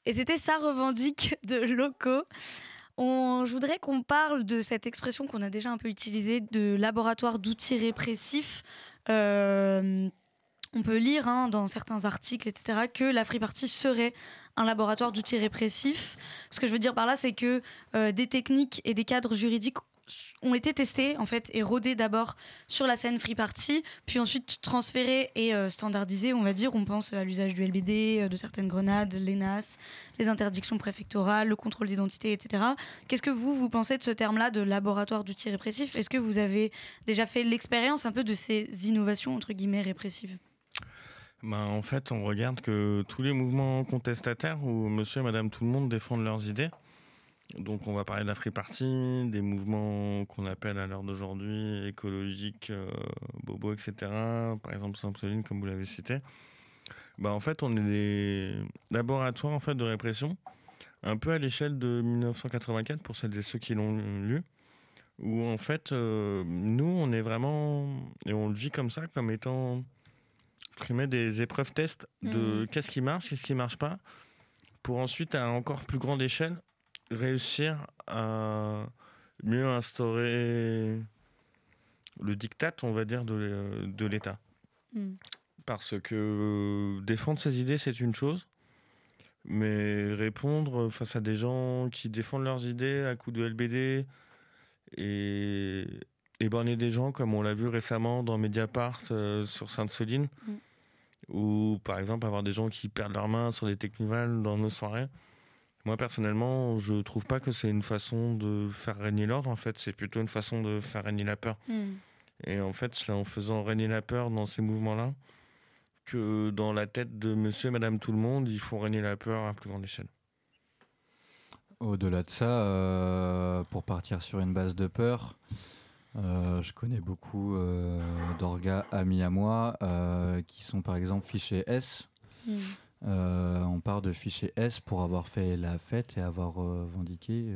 Et c'était Ça revendique de Loco. Je voudrais qu'on parle de cette expression qu'on a déjà un peu utilisée de laboratoire d'outils répressifs. On peut lire dans certains articles, etc., que la Free Party serait un laboratoire d'outils répressifs. Ce que je veux dire par là, c'est que des techniques et des cadres juridiques ont été testés en fait et rodés d'abord sur la scène Free Party, puis ensuite transférés et standardisés, on va dire. On pense à l'usage du LBD, de certaines grenades, l'ENAS, les interdictions préfectorales, le contrôle d'identité, etc. Qu'est-ce que vous pensez de ce terme-là de laboratoire d'outils répressifs ? Est-ce que vous avez déjà fait l'expérience un peu de ces innovations entre guillemets répressives ? En fait, on regarde que tous les mouvements contestataires où monsieur et madame tout le monde défendent leurs idées. Donc on va parler de la Free Party, des mouvements qu'on appelle à l'heure d'aujourd'hui écologiques, bobo, etc. Par exemple Sainte-Soline, comme vous l'avez cité. En fait, on est des laboratoires en fait, de répression, un peu à l'échelle de 1984 pour celles et ceux qui l'ont lu, où en fait, nous, on est vraiment, et on le vit comme ça, comme étant des épreuves tests de qu'est-ce qui marche pas, pour ensuite, à encore plus grande échelle, réussir à mieux instaurer le diktat, on va dire, de l'État. Parce que défendre ses idées, c'est une chose, mais répondre face à des gens qui défendent leurs idées à coups de LBD et éborgner des gens, comme on l'a vu récemment dans Mediapart sur Sainte-Soline, ou par exemple avoir des gens qui perdent leurs mains sur des technivals dans nos soirées. Moi, personnellement, je trouve pas que c'est une façon de faire régner l'ordre. En fait, c'est plutôt une façon de faire régner la peur. Et en fait, c'est en faisant régner la peur dans ces mouvements-là que dans la tête de monsieur et madame tout le monde, il faut régner la peur à plus grande échelle. Au-delà de ça, pour partir sur une base de peur, je connais beaucoup d'orgas amis à moi qui sont par exemple fichés S. On part de fichier S pour avoir fait la fête et avoir revendiqué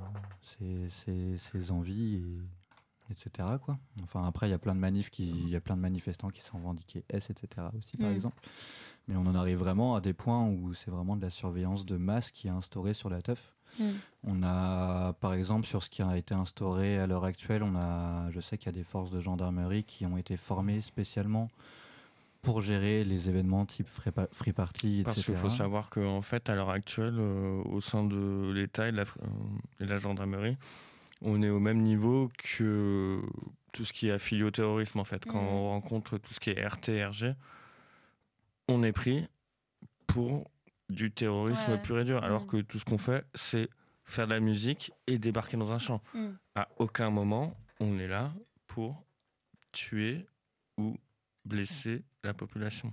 ses envies, etc. Quoi. Enfin, après, il y a plein de manifestants qui sont revendiqués S, etc. aussi, par exemple. Mais on en arrive vraiment à des points où c'est vraiment de la surveillance de masse qui est instaurée sur la teuf. On a, par exemple, sur ce qui a été instauré à l'heure actuelle, je sais qu'il y a des forces de gendarmerie qui ont été formées spécialement pour gérer les événements type Free Party, etc. Parce qu'il faut savoir qu'en fait, à l'heure actuelle, au sein de l'État et de la gendarmerie, on est au même niveau que tout ce qui est affilié au terrorisme, en fait. Quand on rencontre tout ce qui est RT, RG, on est pris pour du terrorisme pur et dur. Alors que tout ce qu'on fait, c'est faire de la musique et débarquer dans un champ. À aucun moment, on est là pour tuer ou blesser la population.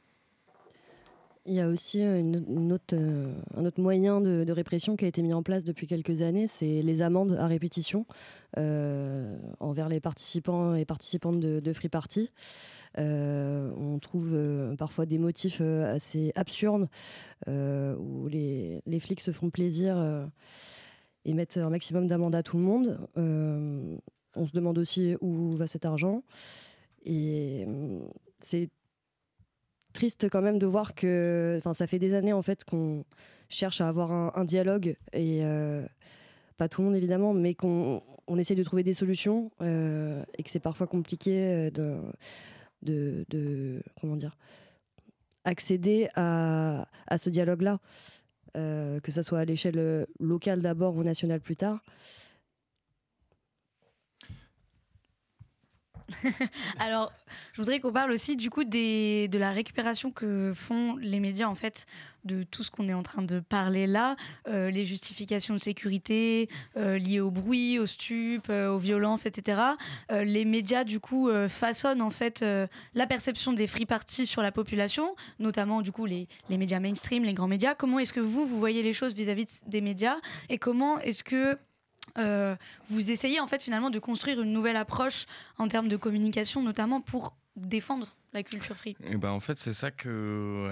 Il y a aussi un autre moyen de répression qui a été mis en place depuis quelques années, c'est les amendes à répétition envers les participants et participantes de Free Party. On trouve parfois des motifs assez absurdes où les flics se font plaisir et mettent un maximum d'amendes à tout le monde. On se demande aussi où va cet argent. Et c'est triste quand même de voir que ça fait des années en fait qu'on cherche à avoir un dialogue et pas tout le monde évidemment, mais qu'on essaie de trouver des solutions et que c'est parfois compliqué de comment dire, accéder à ce dialogue-là, que ça soit à l'échelle locale d'abord ou nationale plus tard. Alors, je voudrais qu'on parle aussi du coup de la récupération que font les médias en fait de tout ce qu'on est en train de parler là, les justifications de sécurité liées au bruit, aux stupes, aux violences, etc. Les médias du coup façonnent en fait la perception des free parties sur la population, notamment du coup les médias mainstream, les grands médias. Comment est-ce que vous voyez les choses vis-à-vis des médias et comment est-ce que vous essayez en fait finalement de construire une nouvelle approche en termes de communication, notamment pour défendre la culture free. Et en fait, c'est ça que